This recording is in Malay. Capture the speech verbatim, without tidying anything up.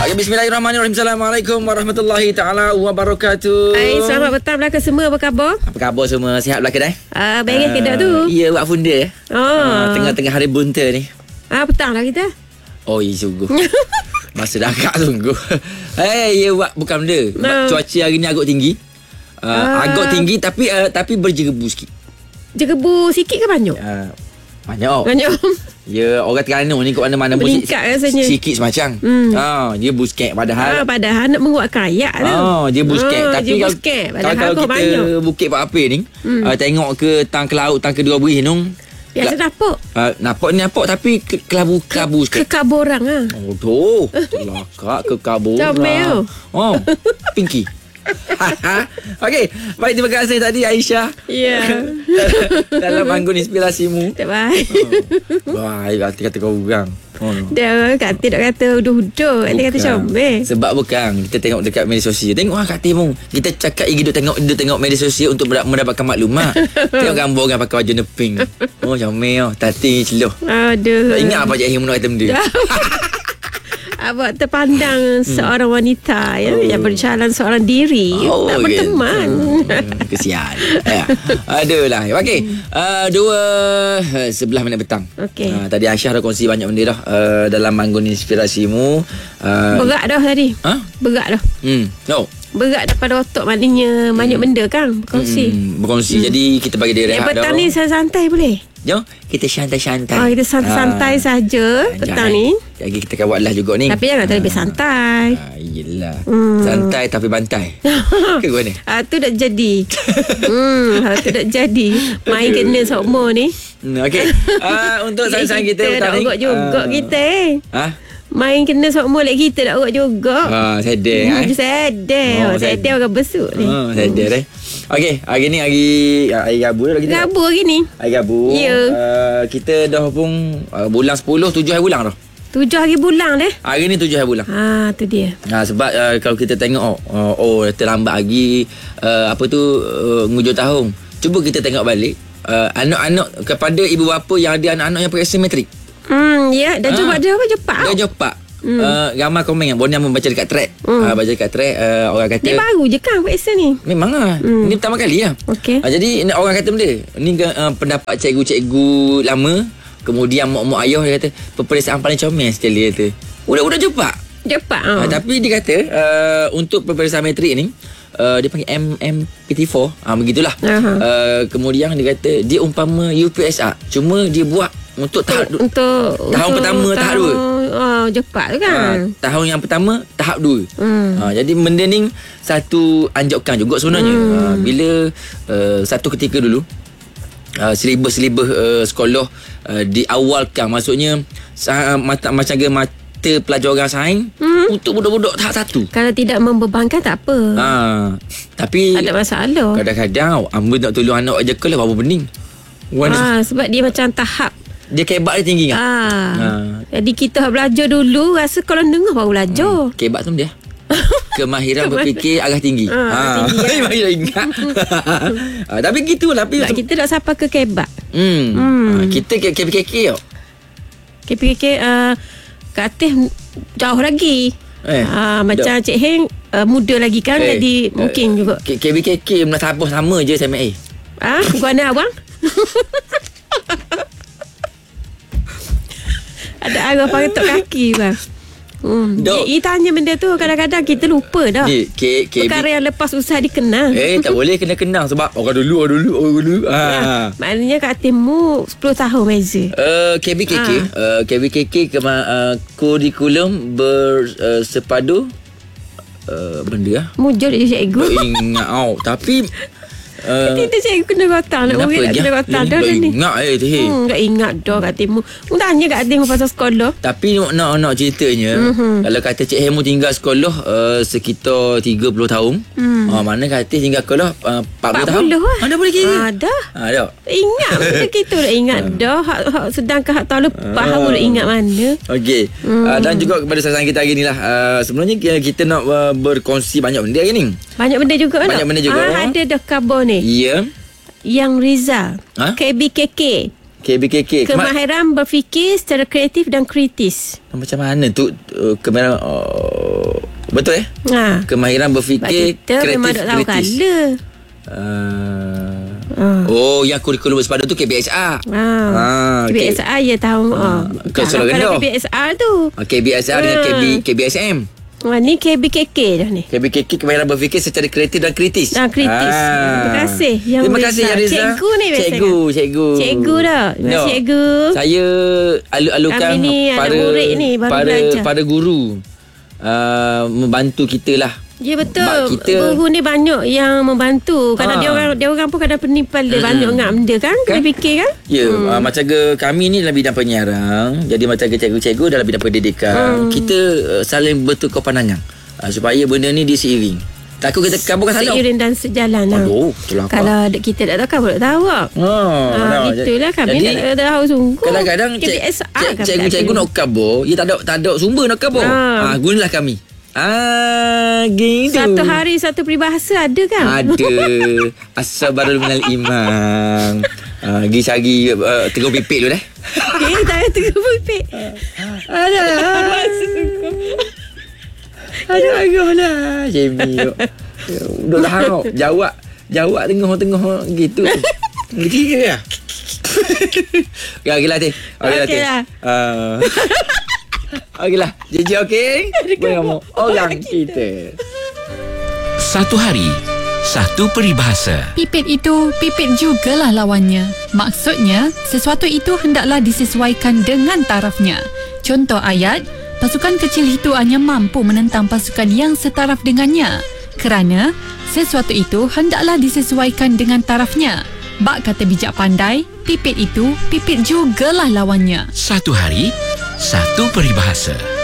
Okay, bismillahirrahmanirrahim. Assalamualaikum warahmatullahi taala wabarakatuh. Hai, selamat petang belaka semua. Apa khabar? Apa khabar semua? Sihat belaka dah? Ah, uh, beres ke dak tu? Ya, buat funda. Oh. Uh, tengah-tengah hari bunta ni. Ah, petang lah kita. Oh, iya sungguh. Masa dah agak sungguh. Eh, hey, ya buat bukan benda. No. Cuaca hari ni agak tinggi. Uh, uh. Agak tinggi tapi uh, tapi berjegebu sikit. Jegebu sikit ke banyak? Uh, banyak. Banyak. Ya, orang Terengganu ni kat mana-mana meningkat rasanya. Sikit semacam. Hmm. Ha, dia buskek padahal. Ha, padahal nak menguatkan ayak tu. Ha, dia buskek ha, tapi dia kalau, buskek, kalau, kalau kita banyak. Bukit Pak Apir ni, hmm. uh, tengok ke tang ke laut, tang ke dua beri nung. Biasa nampak. Uh, nampak ni nampak tapi ke, kelabu-kelabu sikit. Kekaborang ah. Oh, tu. Celaka kekaborang. Comel. Oh, pinky. Okey, baik, terima kasih tadi Aisyah. Ya. Yeah. Dalam anggun inspirasimu. Tak baik. Oh, baik kata-kata kau orang. Oh. Dia kata tak kata uduh-uduh, nanti kata comel. Sebab bukan kita tengok dekat media sosial. Tengok ah Kak Timung. Kita cakap hidup tengok hidup tengok media sosial untuk mendapatkan maklumat. Tengok gambar orang pakai baju neping. Oh, comel oh, tati celuh. Aduh. Tak ingat apa je Him nak kata benda. Abang terpandang hmm. seorang wanita ya, oh. yang berjalan seorang diri, oh, tak berteman. Hmm, kesian. Ya. Aduhlah. Okey. Uh, dua uh, sebelah minit petang. Okay. Uh, tadi Aisyah dah kongsi banyak benda dah uh, dalam anggun inspirasimu. Uh, Berat dah tadi. Huh? Berat dah. Hmm. No. Berat daripada otak, maknanya hmm. banyak benda kan berkongsi. Hmm, berkongsi. Hmm. Jadi kita bagi dia rehat dah. Petang ni santai boleh? Jom, kita santai-santai. Oh, kita santai-santai ah. saja petang ni. Lagi kita akan buat live juga ni. Tapi jangan terlalu ah. santai. Ah, yelah. Hmm. Santai tapi bantai. Ke gua ni? Ah, tu dah jadi. hmm, ha, tu dah jadi. Main kena semua ni. Hmm, okey. Ah, untuk sang-sang kita petang ni. Kita dah juga ah. kita. Ha? Main kena semua lagi kita nak urut juga. Ah, sedar hmm, eh. Sedar. Oh, sedar orang besuk ni. Oh, sedar eh. Okey, hari ni hari hari Rabu dah kita. Rabu hari ni. Hari Rabu. Ya. Uh, kita dah pun uh, bulan sepuluh, tujuh hari bulan dah. Tujuh hari bulan deh. Hari ni tujuh hari bulan. Ha, tu dia. Ha, sebab uh, kalau kita tengok oh, uh, oh terlambat lagi uh, apa tu uh, ngujur tahun. Cuba kita tengok balik uh, anak-anak kepada ibu bapa yang ada anak-anak yang periksa matrik. Hmm, ya, dah ha. Cepat dia apa cepat. Dah cepat. Hmm. Uh, ramai komen yang Bonia membaca dekat track. Hmm. Uh, baca dekat track uh, orang kata. Ni baru je kan periksa ni. Memang lah. Hmm. Ni pertama kali lah. Okey. Uh, jadi orang kata benda. Ni uh, pendapat cikgu-cikgu lama. Kemudian mak-mak ayah dia kata peperiksaan paling comel sekali kata. Udah-udah cepat. Cepat. Uh. Uh, tapi dia kata uh, untuk peperiksaan matrik ni uh, dia panggil M M P T four. Ah uh, begitulah. Uh-huh. Uh, kemudian dia kata dia umpama U P S R. Cuma dia buat untuk tahap untuk, untuk tahun untuk pertama tahun, tahap dua. Oh, cepat tu kan. Ha, tahun yang pertama tahap dua. Hmm. Ha, jadi benda ni satu anjukkan juga sebenarnya. Hmm. Ha, bila uh, satu ketika dulu uh, silibus-silibus uh, sekolah uh, diawalkan, maksudnya uh, mata macam ke mata pelajaran sains hmm. untuk budak-budak tahap satu. Kalau tidak membebankan tak apa. Ha, tapi ada masalah. Kadang-kadang ambil nak tolong anak aja ke lah apa bening. Ha, sebab dia macam tahap dia kebak dia tinggi kan? Ah. Ha. Jadi kita belajar dulu, rasa kalau dengar baru belajar. Hmm. Kebak tu dia. Kemahiran berfikir arah tinggi. Ha, ha. Tinggi kan? Ingat. ha, tapi gitulah. Tapi tak, kita tak sampai ke kebak. Hmm. hmm. Ha, kita K P K K tau. K P K K uh, ke atas jauh lagi. Eh, ha, macam Cik Heng uh, muda lagi kan. Eh, jadi uh, mungkin juga. K P K K Melatabuh sama je sama A. Ah, ha? Gua nak abang. Ada arah pakai kaki bang. Hmm. Dia tanya benda tu kadang-kadang kita lupa dah. K, K, K, perkara yang lepas usaha dikenal. Eh tak boleh kena kenal sebab orang dulu orang dulu orang dulu. Ha. Ha. Maknanya kat timu sepuluh tahun beza. Uh, K B K K, ha. uh, K B K K kema, uh, kurikulum bersepadu uh, benda ah. Mujur je cikgu. Ingat oh, tapi Uh, Kita cikgu kena rotan nak murid nak kena rotan dah ni. Ingat eh teh. Hmm, tak ingat dah kat timu. Mu tanya kat timu pasal sekolah. Tapi nak nak ceritanya mm-hmm. kalau kata Cik Hemu tinggal sekolah uh, sekitar tiga puluh tahun. Hmm. Uh, mana kata tinggal sekolah uh, empat puluh tahun. Lah. Mana boleh kira? Ada. Ha dah. Ingat macam kita dah ingat dah. Hak, hak sedangkan hak tahun lepas uh. boleh ingat mana. Okey. Hmm. Uh, dan juga kepada sasaran kita hari ni lah. Uh, sebenarnya kita nak uh, berkongsi banyak benda hari ni. Banyak benda juga kan? Banyak benda juga. Ah, ada dah khabar ni. Ya. Yang Rizal. Ha? K B K K. K B K K. Kemahiran berfikir secara kreatif dan kritis. Macam mana tu uh, kemahiran uh, Betul eh? Ha. Kemahiran berfikir Kita kreatif memang tak tahu kritis. kala. Uh, Ah. Oh, yang kurikulum sepadan tu K B S R. Ah. Ah, K B S R ya tahu. Ah. Kalau Sekolah Rendah. K B S R tu. K B S R dengan K B, K B S M. Wah, ni K B K K dah ni. K B K K kemahiran berfikir secara kreatif dan kritis. Dan kritis. Ah. Terima kasih yang Terima kasih Rizal. yang Rizal. Cikgu ni biasanya. Cikgu, cikgu. Cikgu dah. Terima kasih, cikgu. Saya alu-alukan Kami ni anak para murid ni baru para belajar. para guru uh, membantu kita lah. Ya betul. Mak kita- Guru ni banyak yang membantu. Kadang Ha. dia orang dia orang pun kadang penipal dia Mm-mm. banyak ngam dia kan. Kena Kan? fikir kan? Ya, hmm. uh, macam ke kami ni dalam bidang penyiaran, jadi macam ke cikgu-cikgu dalam bidang pendidikan, hmm. kita uh, saling bertukar pandangan uh, supaya benda ni dia seiring. Takut kita kaburkan salah. Seiring dan sejalan lah. Aduh, betul apa? Kalau ada- kita tak tahu, kamu tak tahu tak? Oh, Ha, no. itulah kami Jadi, tak tahu sungguh. Kadang-kadang K B S R cik, kan cikgu-cikgu pula nak kabur, dia tak ada tak ada sumber nak kabur. Ha. Ah, gunalah kami. Ah, gitu. Satu hari satu peribahasa ada kan? Ada. As-sabarul minal imam. Ah, pergi cari uh, tegur pipik dulu dah. Okay, tak ada tengok pipik. Ada. Ada agak lah. Jamie. Duduk dah harap. Jawab. Jawab tengah-tengah gitu. Gitu ke ya? Ya, okey lah, Teh. Okey lah, Teh. Okey lah. Ah. Okey lah. J J okey? Boleh ngomong. Orang kita. Satu hari, satu peribahasa. Pipit itu, pipit jugalah lawannya. Maksudnya, sesuatu itu hendaklah disesuaikan dengan tarafnya. Contoh ayat, pasukan kecil itu hanya mampu menentang pasukan yang setaraf dengannya. Kerana, sesuatu itu hendaklah disesuaikan dengan tarafnya. Bak kata bijak pandai, pipit itu, pipit jugalah lawannya. Satu hari, satu peribahasa.